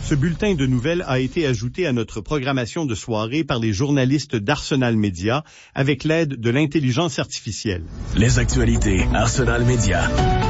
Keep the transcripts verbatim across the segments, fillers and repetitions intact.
Ce bulletin de nouvelles a été ajouté à notre programmation de soirée par les journalistes d'Arsenal Média avec l'aide de l'intelligence artificielle. Les actualités Arsenal Média.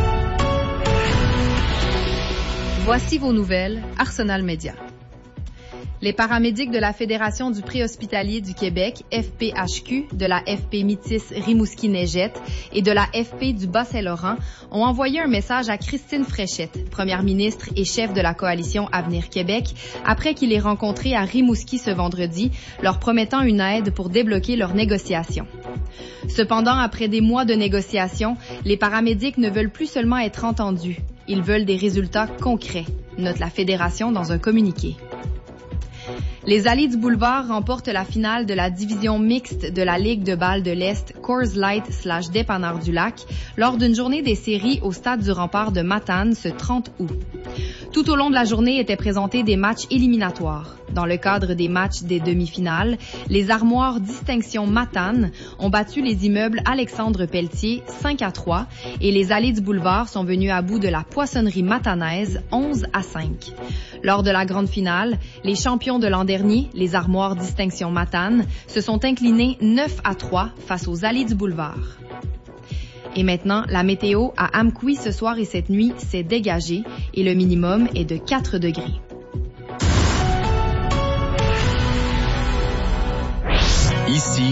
Voici vos nouvelles Arsenal Média. Les paramédics de la Fédération du préhospitalier du Québec, F P H Q, de la F P Métis Rimouski-Neigette et de la F P du Bas-Saint-Laurent ont envoyé un message à Christine Fréchette, première ministre et chef de la coalition Avenir Québec, après qu'il ait rencontré à Rimouski ce vendredi, leur promettant une aide pour débloquer leurs négociations. Cependant, après des mois de négociations, les paramédics ne veulent plus seulement être entendus. Ils veulent des résultats concrets, note la Fédération dans un communiqué. Les Allées du Boulevard remportent la finale de la division mixte de la Ligue de balle de l'Est Coors Light slash Dépanneur du Lac lors d'une journée des séries au stade du Rempart de Matane ce trente août. Tout au long de la journée étaient présentés des matchs éliminatoires. Dans le cadre des matchs des demi-finales, les Armoires Distinction Matane ont battu les immeubles Alexandre Pelletier cinq à trois et les Allées du Boulevard sont venus à bout de la Poissonnerie Matanaise onze à cinq. Lors de la grande finale, les champions de l'an dernier, les Armoires Distinction Matane, se sont inclinés neuf à trois face aux Allées du Boulevard. Et maintenant, la météo à Amqui ce soir et cette nuit s'est dégagée et le minimum est de quatre degrés. Ici